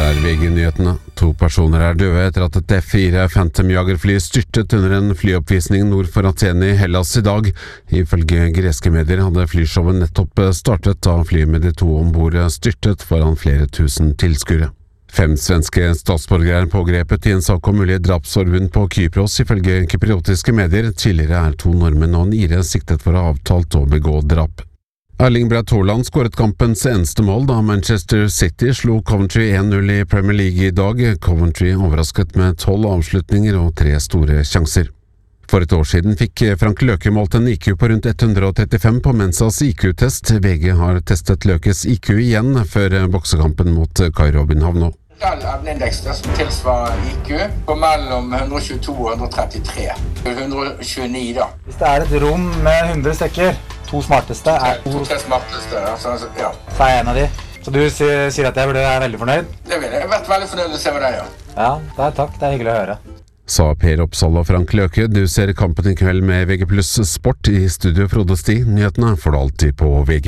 VG-nyhetene. 2 personer døde etter at et F4 Phantom-jagerfly styrtet under en flyoppvisning nord for Aten i Hellas i dag. Ifølge greske medier hadde flyshowet nettopp startet da flyet med de 2 ombord styrtet foran flere tusen tilskuere. 5 svenske statsborgere pågrepet i en sak om mulige drapsforbund på Kypros. Ifølge kypriotiske medier tidligere 2 nordmenn og en ire siktet for å ha avtalt å begå drap. Erling Braut Haaland skåret kampens eneste mål da Manchester City slo Coventry 1-0 i Premier League i dag. Coventry overrasket med 12 avslutninger og 3 store sjanser. For et år siden fikk Frank Løke målt en IQ på rundt 135 på Mensas IQ-test. VG har testet Løkes IQ igjen før boksekampen mot Kai Robin Havnå. Evneindeks som tilsvarer IQ på mellom 122 og 133. 129 da. Hvis det et rom med 100 stykker, 2 smarteste 2-3 smarteste, altså, ja. Så jeg en av de. Så du sier at jeg er veldig fornøyd? Det vil jeg. Jeg har vært veldig fornøyd å se med deg, ja. Ja, takk. Det hyggelig å høre. Sa Per Oppsal og Frank Løke. Du ser kampen i kveld med VG+ Sport. I studio Frode Sti. Nyhetene får du alltid på VG.